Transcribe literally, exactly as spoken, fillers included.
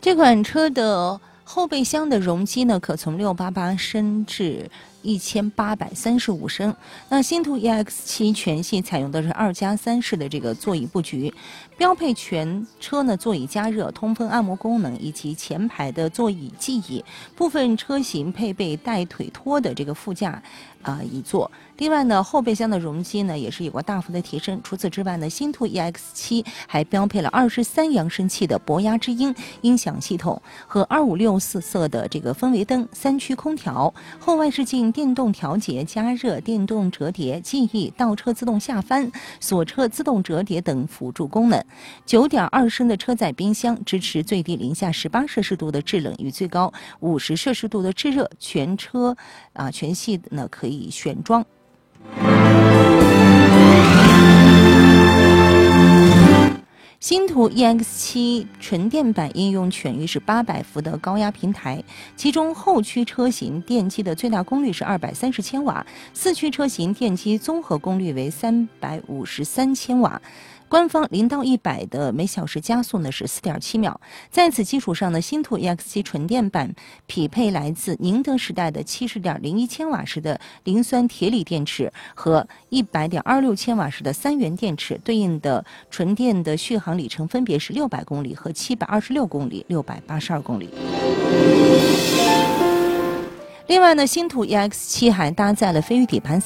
这款车的后备箱的容积呢，可从六百八十八升至一千八百三十五升。那星途 E X 七 全系采用的是二加三式的这个座椅布局，标配全车呢座椅加热、通风按摩功能以及前排的座椅记忆。部分车型配备带腿托的这个副驾啊、呃、椅座。另外呢，后备箱的容积呢也是有过大幅的提升。除此之外呢，星途 E X 七 还标配了二十三扬声器的博雅之音音响系统和二五六四色的这个氛围灯、三区空调、后外视镜电动调节、加热、电动折叠、记忆、倒车自动下翻、锁车自动折叠等辅助功能。九点二升的车载冰箱支持最低零下十八摄氏度的制冷与最高五十摄氏度的制热，全车啊全系呢可以选装。星途 E X 七 纯电版应用全域是八百伏的高压平台，其中后驱车型电机的最大功率是二百三十千瓦，四驱车型电机综合功率为三百五十三千瓦。官方零到一百的每小时加速呢是 四点七秒。在此基础上呢，星途 E X 七 纯电版匹配来自宁德时代的七十点零一千瓦时的磷酸铁锂电池和一百点二六千瓦时的三元电池，对应的纯电的续航里程分别是六百公里和七百二十六公里、六百八十二公里。另外呢，星途 E X 七 还搭载了飞鱼底盘